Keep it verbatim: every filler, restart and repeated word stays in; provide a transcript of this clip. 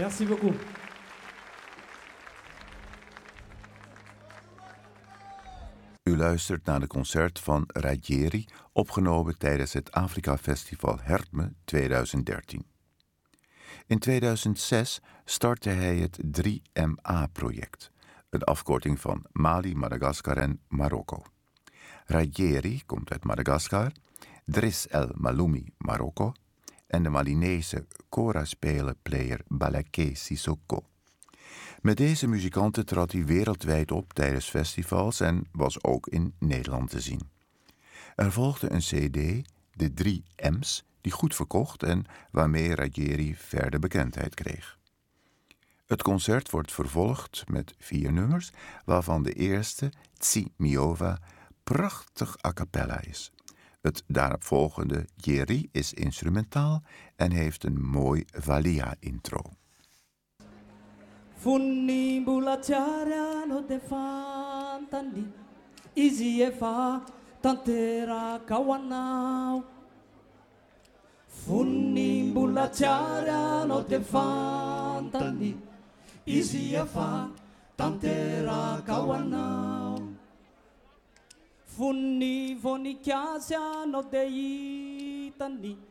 Merci beaucoup. U luistert naar de concert van Ruggieri, opgenomen tijdens het Afrika Festival Hertme tweeduizend dertien. In tweeduizend zes startte hij het drie M A-project, een afkorting van Mali, Madagaskar en Marokko. Ruggieri komt uit Madagaskar, Driss El Maloumi, Marokko en de Malinese Kora-speler-player Balaké Sissoko. Met deze muzikanten trad hij wereldwijd op tijdens festivals en was ook in Nederland te zien. Er volgde een cd, de drie M's, die goed verkocht en waarmee Ruggieri verder bekendheid kreeg. Het concert wordt vervolgd met vier nummers, waarvan de eerste, Tsi Miova, prachtig a cappella is. Het daaropvolgende Yeri is instrumentaal en heeft een mooi Valia-intro. Funni bulacciara no te fantandi, easy efa tantera kawanau. Funni bulacciara no te fantandi, easy efa tantera kawanau. Funni vonicasia no te itandi.